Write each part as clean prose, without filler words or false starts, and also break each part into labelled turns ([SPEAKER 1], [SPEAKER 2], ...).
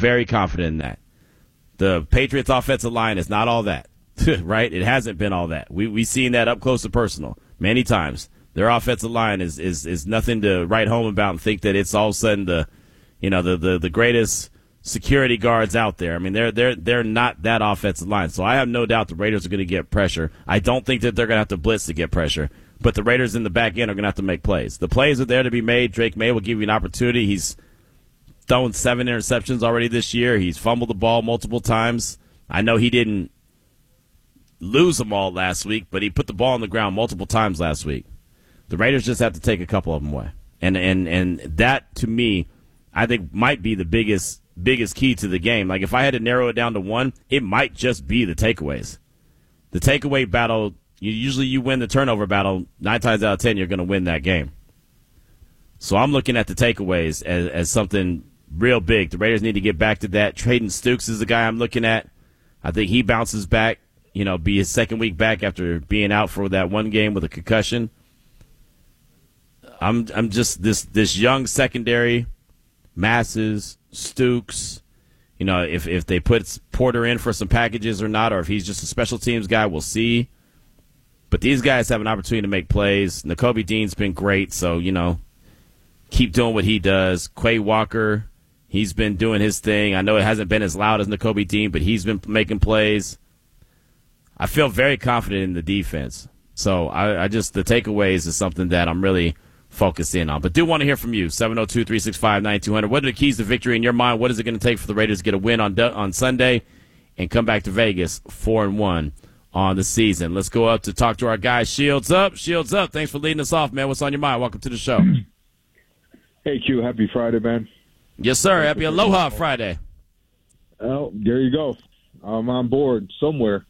[SPEAKER 1] very confident in that. The Patriots' offensive line is not all that, right? It hasn't been all that. We've seen that up close and personal many times. Their offensive line is nothing to write home about and think that it's all of a sudden the greatest security guards out there. I mean, they're not that offensive line. So I have no doubt the Raiders are going to get pressure. I don't think that they're going to have to blitz to get pressure, but the Raiders in the back end are going to have to make plays. The plays are there to be made. Drake May will give you an opportunity. He's thrown 7 interceptions already this year. He's fumbled the ball multiple times. I know he didn't lose them all last week, but he put the ball on the ground multiple times last week. The Raiders just have to take a couple of them away. And that, to me, I think might be the biggest key to the game. Like, if I had to narrow it down to one, it might just be the takeaways. The takeaway battle, usually you win the turnover battle. 9 times out of 10, you're going to win that game. So I'm looking at the takeaways as something real big. The Raiders need to get back to that. Trayden Stukes is the guy I'm looking at. I think he bounces back, be his second week back after being out for that one game with a concussion. I'm just this young secondary, Masses, Stukes, if they put Porter in for some packages or not, or if he's just a special teams guy, we'll see. But these guys have an opportunity to make plays. Nakobe Dean's been great, so, keep doing what he does. Quay Walker, he's been doing his thing. I know it hasn't been as loud as Nakobe Dean, but he's been making plays. I feel very confident in the defense. So I just, the takeaways is something that I'm really focused in on. But do want to hear from you, 702-365-9200. What are the keys to victory in your mind? What is it going to take for the Raiders to get a win on Sunday and come back to Vegas 4-1 on the season? Let's go up to talk to our guy, Shields Up. Shields Up, thanks for leading us off, man. What's on your mind? Welcome to the show.
[SPEAKER 2] Hey, Q, happy Friday, man.
[SPEAKER 1] Yes, sir. Happy Aloha Friday.
[SPEAKER 2] Oh, there you go. I'm on board somewhere.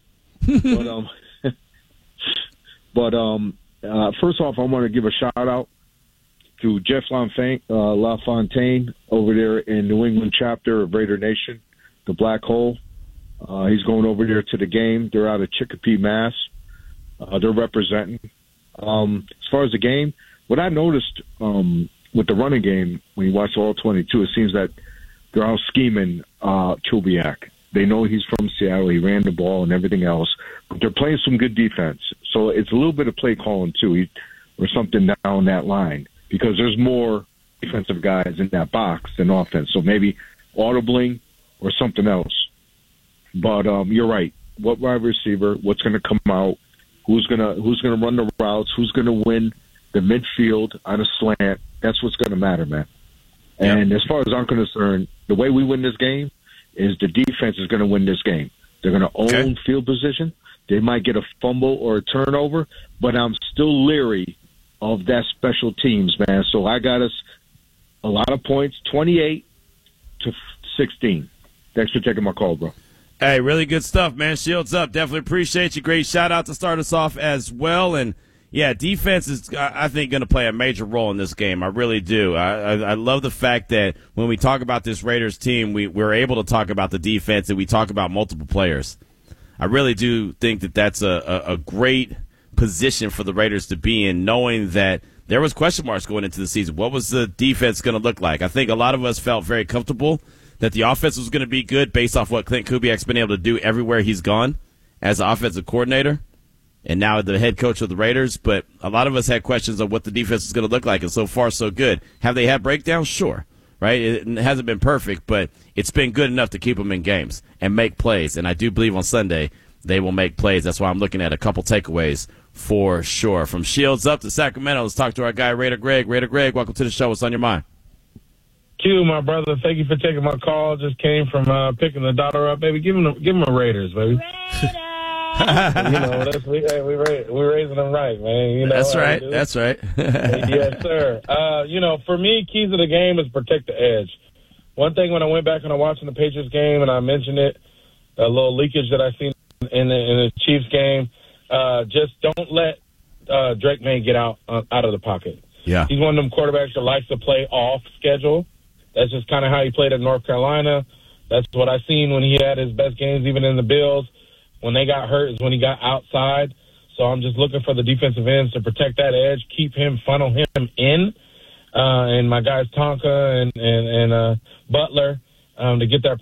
[SPEAKER 2] But first off, I want to give a shout-out to Jeff LaFontaine over there in New England chapter of Raider Nation, the Black Hole. He's going over there to the game. They're out of Chicopee, Mass. They're representing. As far as the game, what I noticed with the running game, when you watch all 22, it seems that they're out scheming Kubiak. They know he's from Seattle. He ran the ball and everything else. But they're playing some good defense. So it's a little bit of play calling, too, or something down that line, because there's more defensive guys in that box than offense. So maybe audibling or something else. But you're right. What wide receiver? What's going to come out? Who's going to run the routes? Who's going to win the midfield on a slant? That's what's going to matter, man.
[SPEAKER 1] Yep.
[SPEAKER 2] And as far as I'm concerned, the way we win this game is the defense is going to win this game. They're going to own field position. They might get a fumble or a turnover, but I'm still leery of that special teams, man. So I got us a lot of points, 28-16. Thanks for taking my call, bro.
[SPEAKER 1] Hey, really good stuff, man. Shields Up. Definitely appreciate you. Great shout-out to start us off as well. And, yeah, defense is, I think, going to play a major role in this game. I really do. I love the fact that when we talk about this Raiders team, we're able to talk about the defense and we talk about multiple players. I really do think that that's a great position for the Raiders to be in, knowing that there was question marks going into the season. What was the defense going to look like? I think a lot of us felt very comfortable that the offense was going to be good based off what Clint Kubiak's been able to do everywhere he's gone as an offensive coordinator and now the head coach of the Raiders. But a lot of us had questions of what the defense is going to look like, and so far so good. Have they had breakdowns? Sure. Right? It hasn't been perfect, but it's been good enough to keep them in games and make plays. And I do believe on Sunday they will make plays. That's why I'm looking at a couple takeaways for sure. From Shields Up to Sacramento, let's talk to our guy, Raider Greg. Raider Greg, welcome to the show. What's on your mind?
[SPEAKER 3] Q, my brother, thank you for taking my call. Just came from picking the daughter up. Baby, give him a Raiders, baby.
[SPEAKER 4] Raiders!
[SPEAKER 3] We're raising them right, man.
[SPEAKER 1] That's right. That's right.
[SPEAKER 3] Yes, sir. For me, keys of the game is protect the edge. One thing when I went back and I watching the Patriots game, and I mentioned it, a little leakage that I seen in the Chiefs game, just don't let Drake May get out of the pocket.
[SPEAKER 1] Yeah.
[SPEAKER 3] He's one of them quarterbacks that likes to play off schedule. That's just kind of how he played at North Carolina. That's what I seen when he had his best games, even in the Bills. When they got hurt is when he got outside. So I'm just looking for the defensive ends to protect that edge, funnel him in, and my guys Tonka and Butler to get that